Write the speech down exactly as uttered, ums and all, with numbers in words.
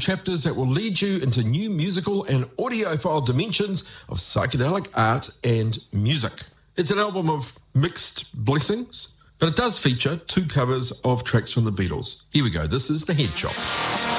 chapters that will lead you into new musical and audiophile dimensions of psychedelic art and music. It's an album of mixed blessings, but it does feature two covers of tracks from the Beatles. Here we go. This is The Head Shop.